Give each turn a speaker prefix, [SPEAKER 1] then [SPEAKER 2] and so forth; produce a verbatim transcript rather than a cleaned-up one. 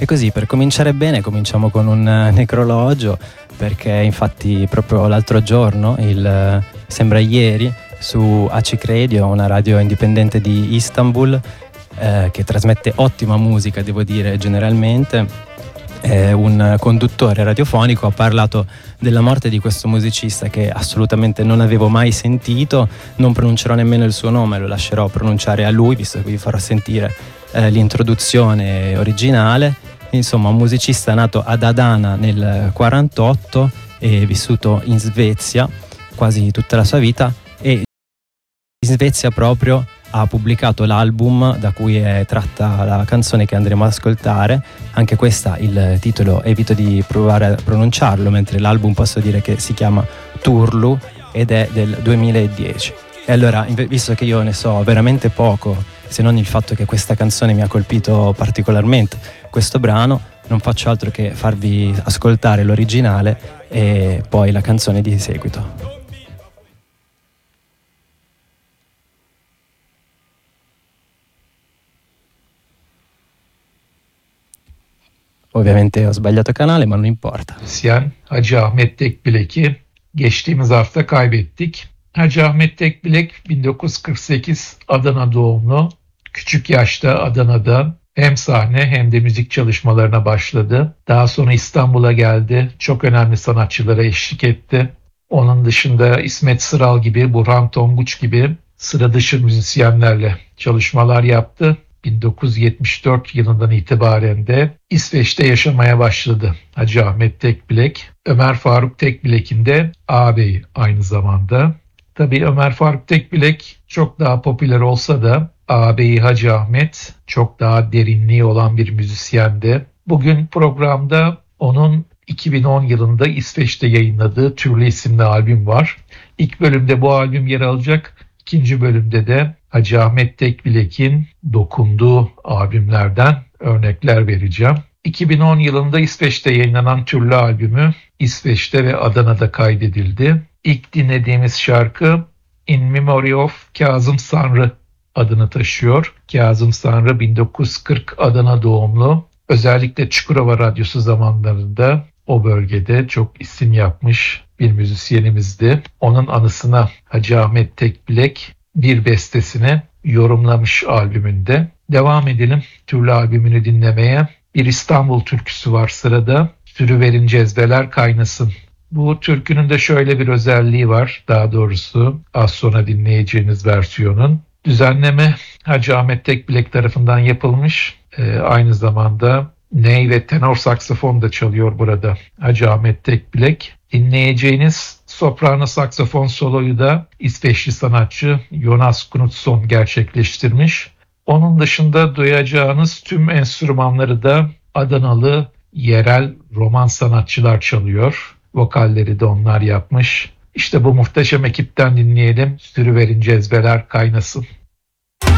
[SPEAKER 1] E così, per cominciare bene, cominciamo con un necrologio, perché infatti proprio l'altro giorno, il, sembra ieri, su Açık Radio, una radio indipendente di Istanbul, eh, che trasmette ottima musica, devo dire, generalmente, eh, un conduttore radiofonico ha parlato della morte di questo musicista che assolutamente non avevo mai sentito. Non pronuncerò nemmeno il suo nome, lo lascerò pronunciare a lui, visto che vi farò sentire eh, l'introduzione originale. Insomma, un musicista nato ad Adana nel quarantotto e vissuto in Svezia quasi tutta la sua vita, e in Svezia proprio ha pubblicato l'album da cui è tratta la canzone che andremo ad ascoltare. Anche questa, il titolo evito di provare a pronunciarlo, mentre l'album posso dire che si chiama Turlu ed è del duemiladieci. E allora, visto che io ne so veramente poco, se non il fatto che questa canzone mi ha colpito particolarmente, questo brano, non faccio altro che farvi ascoltare l'originale e poi la canzone di seguito. Ovviamente ho sbagliato canale, ma non importa.
[SPEAKER 2] Müzisyen Hacı Ahmet Tekbilek'i geçtiğimiz hafta kaybettik. Hacı Ahmet Tekbilek bin dokuz yüz kırk sekiz Adana doğumlu. Küçük yaşta Adana'da hem sahne hem de müzik çalışmalarına başladı. Daha sonra İstanbul'a geldi. Çok önemli sanatçılara eşlik etti. Onun dışında İsmet Sıral gibi, Burhan Tonguç gibi sıra dışı müzisyenlerle çalışmalar yaptı. bin dokuz yüz yetmiş dört yılından itibaren de İsveç'te yaşamaya başladı Hacı Ahmet Tekbilek. Ömer Faruk Tekbilek'in de ağabeyi aynı zamanda. Tabii Ömer Faruk Tekbilek çok daha popüler olsa da ağabeyi Hacı Ahmet çok daha derinliği olan bir müzisyendi. Bugün programda onun iki bin on yılında İsveç'te yayınladığı Türlü isimli albüm var. İlk bölümde bu albüm yer alacak. İkinci bölümde de Hacı Ahmet Tekbilek'in dokunduğu albümlerden örnekler vereceğim. iki bin on yılında İsveç'te yayınlanan Türlü albümü İsveç'te ve Adana'da kaydedildi. İlk dinlediğimiz şarkı In Memory of Kazım Sanrı adını taşıyor. Kazım Sanrı bin dokuz yüz kırk Adana doğumlu. Özellikle Çukurova Radyosu zamanlarında o bölgede çok isim yapmış bir müzisyenimizdi. Onun anısına Hacı Ahmet Tekbilek bir bestesini yorumlamış albümünde. Devam edelim Türlü albümünü dinlemeye. Bir İstanbul türküsü var sırada. Sürüverin cezveler kaynasın. Bu türkünün de şöyle bir özelliği var. Daha doğrusu az sonra dinleyeceğiniz versiyonun. Düzenleme Hacı Ahmet Tekbilek tarafından yapılmış. Ee, aynı zamanda ney ve tenor saksafon da çalıyor burada Hacı Ahmet Tekbilek. Dinleyeceğiniz soprano saksafon soloyu da İsveçli sanatçı Jonas Knutsson gerçekleştirmiş. Onun dışında duyacağınız tüm enstrümanları da Adanalı yerel roman sanatçılar çalıyor. Vokalleri de onlar yapmış. İşte bu muhteşem ekipten dinleyelim. Sürüverin cezveler kaynasın.